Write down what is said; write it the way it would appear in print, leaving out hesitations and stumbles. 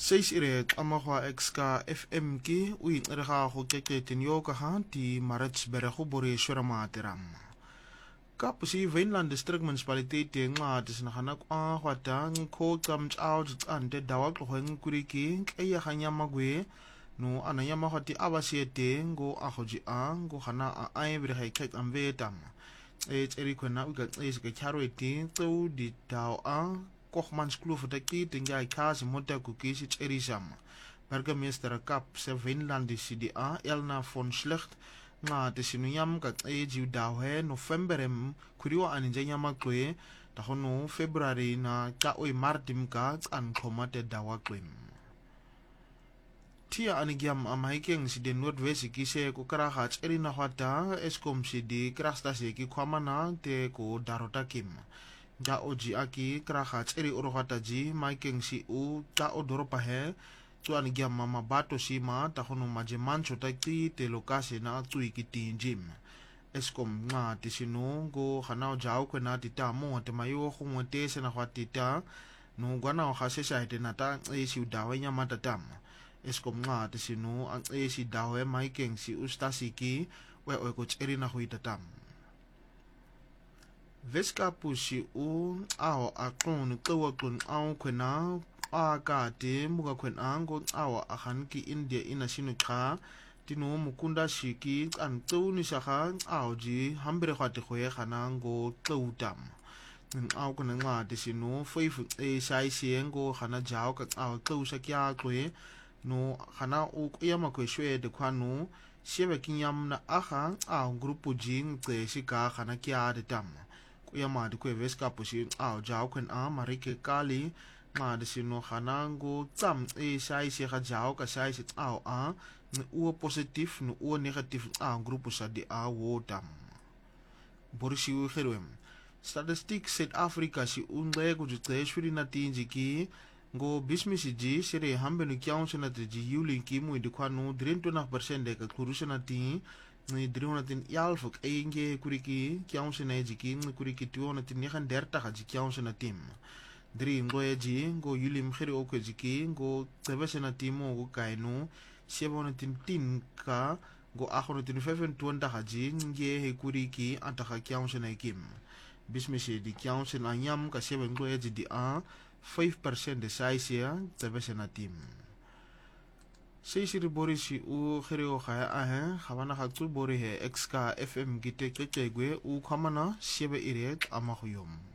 Seis ire amagwa exka FM ki ui ngerega go keketen yo ka ha di Maritzburg go bore shoramateram. Kap si Wynland District Municipality nga dis na hanak a gwata ngko kamts out ande dawak go ngkuriki kaya hanya magwe no ananya mahati abasiete ngo ahoji ngo hana a ai bre hai kek amvetam. Eri kwena uga ke charity to di daw Kochmans kloof dat die tinga kazi mota kukisi erisam. Burgemeester Kap se Wynland di CDA Elna von Schlecht nga te sinuyam kat jiu dawe November kuriwa aninjanya makwe tahono February na ka oi martim ka an komate dawa kwem. Tia anigiam amhaikeng si de Noordwest kise ko karahat erina hata Eskom si di krastase ki kwamana te ko darota kim. Ja oji aki krahat eri orohataji maikeng si u ta odoropa he tuan gia mama bato si ma tahono majemancho taki te lokasi na tui kiti jim Eskom nga tisino go hanao jau kwena tita mo te mayo khumwe te sena hwatita no gwana o khasesa ite nata esi udawe nya matatam Eskom nga tisino ang esi dawe maikeng si ustasiki we ko eri na huitatam Veskapu si u ao akon kawakun au kwena akate muga kwen ango awa ahanki India ina sinuka tino mukunda shiki an tawni saka au ji hambere khwate khoye khanango tawtam au kuna nga tisino faifu sai siengo khana jao ka au tawsa kya kwe no khana u yama kwe shwe de kwanu shebe kinyam na aha au grupu jing te shika khana kya de tam yama di kwe Veskapu si au jao kwen marike kali ma de sino hanango tsam sai se ga jao ka sai se au u positief no u negatief grupo sa di wotam borisi u gerwem statistiek Suid-Afrika si unle go jute shuri na tinjiki go bismisi ji sere hambe no kyauns na ji yuli ki mu di kwanu 23% de ka kurusa na tin ni 311 ook eentje kuriki kyauns na jiki kuriki 239 ji kyauns na tim drie ngoye ji go yuli mkhiri ook jiki go tsebese na timo go kainu 710 ka go 825 ji nge he kuriki antaka kyauns na kim bismisi di kyauns na nyam ka 7 ngoye ji di 5% de size ya tsebese na tim Seisiri bori si u khereo khaya khabana khatu bori he XK FM gite kekegwe u khamana shebe iret amahuyom